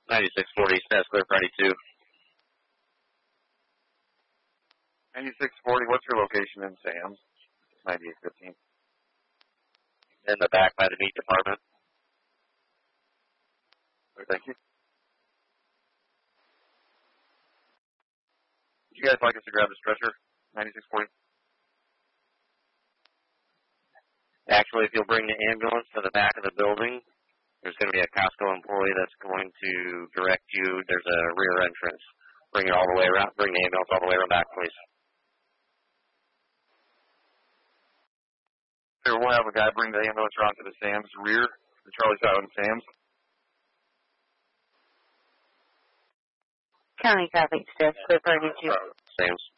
9640, status clear for 92. 9640, what's your location in Sam's? 9815. In the back by the meat department. Thank you. Would you guys like us to grab the stretcher? 9640. Actually, if you'll bring the ambulance to the back of the building, there's going to be a Costco employee that's going to direct you. There's a rear entrance. Bring it all the way around. Bring the ambulance all the way around back, please. Here, we'll have a guy bring the ambulance around to the Sam's rear, the Charlie Silent Sam's. County traffic, status clear for 92. Sam's.